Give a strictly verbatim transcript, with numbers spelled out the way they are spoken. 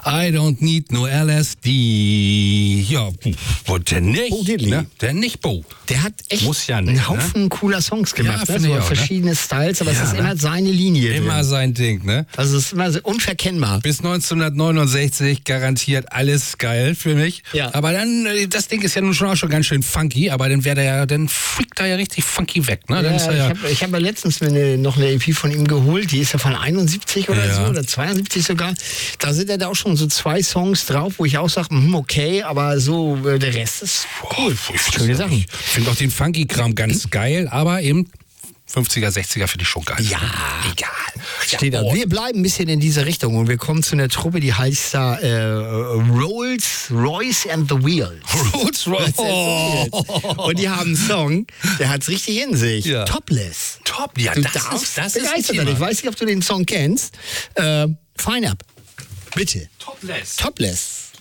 I don't need no L S D. Ja, Bo, der nicht. Bo Diddley. Ne? Der nicht, Bo. Der hat echt Muss ja nicht, einen Haufen ne? cooler Songs gemacht. Ja, ne? finde So ich auch, ne? verschiedene Styles, aber Ja, es ist ne? immer seine Linie Immer drin. sein Ding, ne? Also es ist immer so unverkennbar. Bis neunzehnhundertneunundsechzig garantiert alles geil für mich. Ja. Aber dann, äh, das Ding ist ja nun schon auch schon ganz schön funky, aber dann wäre der ja, dann freakt er ja richtig funky weg, ne? Dann Ja, ist er ich ja, habe ich hab ja letztens mir eine, noch eine E P von ihm geholt, die ist ja von einundsiebzig oder Ja. so, oder zweiundsiebzig sogar. Da sind ja da auch schon so zwei Songs drauf, wo ich auch sage, hm, okay, aber so äh, der Rest ist cool. Schöne Sachen. Ich finde auch den Funky-Kram ganz geil, aber eben fünfziger, sechziger finde ich schon geil. Ja, egal. Steht da. oh. Wir bleiben ein bisschen in diese Richtung und wir kommen zu einer Truppe, die heißt da äh, Rolls Royce and the Wheels. Rolls Royce. Oh. Und die haben einen Song, der hat's richtig in sich. Ja. Topless. Top, ja, Du das darfst ist, das ist ein begeistert sein. Thema. Ich weiß nicht, ob du den Song kennst. Äh, Fine Up. Bitte. Topless. Topless.